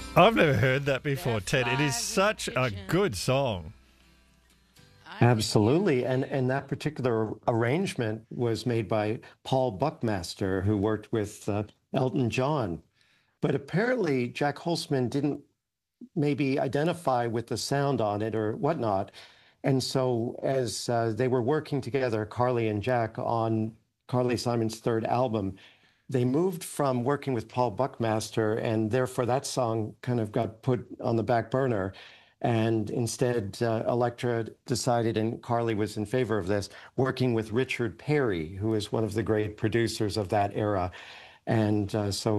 I've never heard that before, Ted. It is such a good song. Absolutely. And that particular arrangement was made by Paul Buckmaster, who worked with Elton John. But apparently, Jack Holzman didn't maybe identify with the sound on it or whatnot. And so, as they were working together, Carly and Jack, on Carly Simon's third album, they moved from working with Paul Buckmaster, and therefore that song kind of got put on the back burner. And instead, Elektra decided, and Carly was in favor of this, working with Richard Perry, who is one of the great producers of that era. And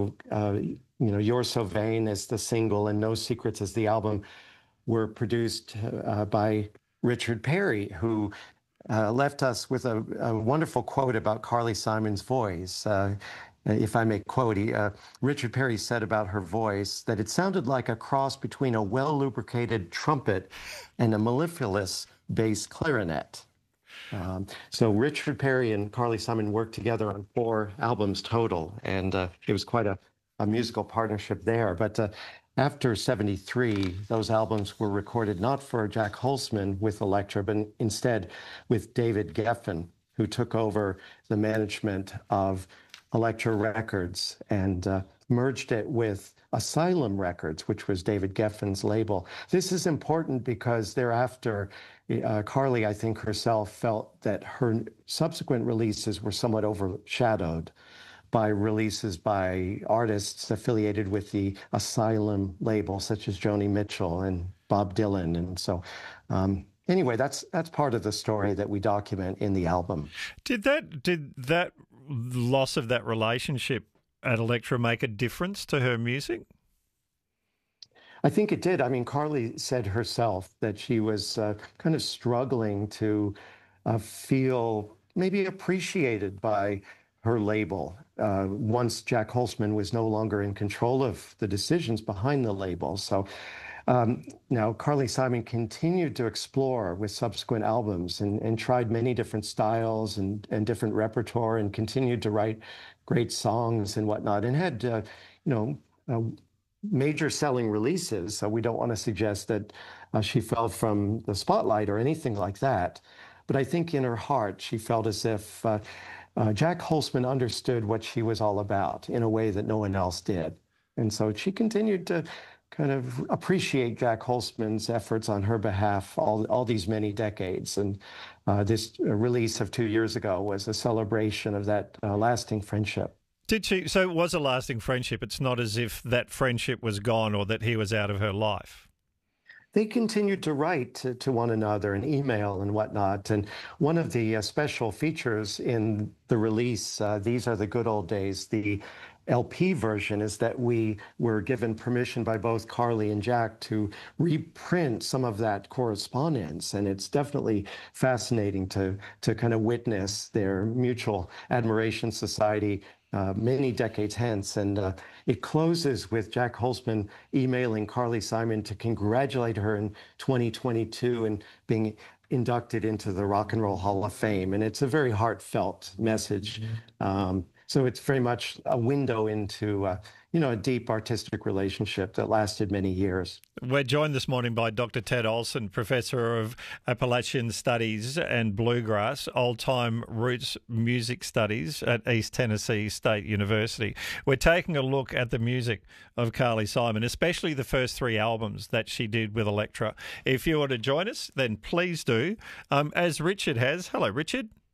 You're So Vain as the single and No Secrets as the album were produced by Richard Perry, who left us with a wonderful quote about Carly Simon's voice. If I may quote, Richard Perry said about her voice that it sounded like a cross between a well-lubricated trumpet and a mellifluous bass clarinet. So Richard Perry and Carly Simon worked together on 4 albums total, and it was quite a musical partnership there. But after '73, those albums were recorded not for Jack Holzman with Elektra, but instead with David Geffen, who took over the management of Elektra Records and merged it with Asylum Records, which was David Geffen's label. This is important because thereafter, Carly, I think herself, felt that her subsequent releases were somewhat overshadowed by releases by artists affiliated with the Asylum label, such as Joni Mitchell and Bob Dylan. And so anyway, that's part of the story that we document in the album. Did that loss of that relationship at Elektra make a difference to her music? I think it did. I mean, Carly said herself that she was kind of struggling to feel maybe appreciated by her label once Jack Holzman was no longer in control of the decisions behind the label. So now Carly Simon continued to explore with subsequent albums and tried many different styles and different repertoire, and continued to write great songs and whatnot, and had major selling releases. So we don't want to suggest that she fell from the spotlight or anything like that. But I think in her heart, she felt as if Jack Holzman understood what she was all about in a way that no one else did. And so she continued to kind of appreciate Jack Holzman's efforts on her behalf all these many decades. And this release of 2 years ago was a celebration of that lasting friendship. Did she? So it was a lasting friendship. It's not as if that friendship was gone or that he was out of her life. They continued to write to one another and email and whatnot. And one of the special features in the release, These Are the Good Old Days, the LP version, is that we were given permission by both Carly and Jack to reprint some of that correspondence. And it's definitely fascinating to kind of witness their mutual admiration society many decades hence. And it closes with Jack Holzman emailing Carly Simon to congratulate her in 2022 and being inducted into the Rock and Roll Hall of Fame. And it's a very heartfelt message. So it's very much a window into, a deep artistic relationship that lasted many years. We're joined this morning by Dr. Ted Olson, Professor of Appalachian Studies and Bluegrass, Old-Time Roots Music Studies at East Tennessee State University. We're taking a look at the music of Carly Simon, especially the first 3 albums that she did with Elektra. If you want to join us, then please do. As Richard has. Hello, Richard.